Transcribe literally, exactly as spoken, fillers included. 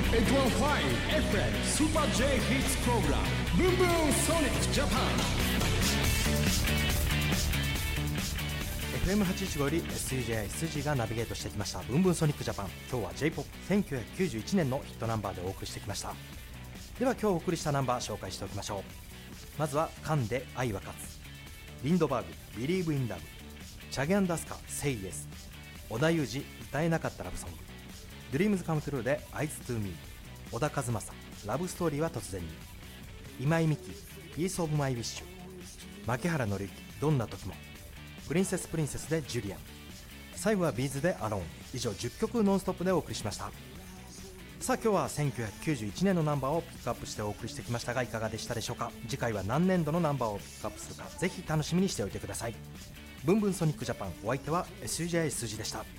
エイトワンファイブエフエム Super J Hits Program Boom Boom Sonic Japan エフエムはちじゅうご より エスユージェーアイ 羊がナビゲートしてきましたブンブンソニックジャパン。今日は ジェイポップせんきゅうひゃくきゅうじゅういちねんのヒットナンバーでお送りしてきました。では今日お送りしたナンバー紹介しておきましょう。まずはカンで愛は勝つ、リンドバーグ Believe in Love、 チャゲアンダスカ Say Yes、 織田裕二歌えなかったラブソング、 Dreams Come True で Eyes to Me、 小田和正ラブストーリーは突然に、今井美樹 Piece of My Wish、 牧原紀之どんな時も、プリンセスプリンセスでジュリアン、最後はビーズでアローン。以上じゅっきょくノンストップでお送りしました。さあ今日はせんきゅうひゃくきゅうじゅういちねんのナンバーをピックアップしてお送りしてきましたがいかがでしたでしょうか。次回は何年度のナンバーをピックアップするかぜひ楽しみにしておいてください。ブンブンソニックジャパン、お相手は エスユージェーアイ 数字でした。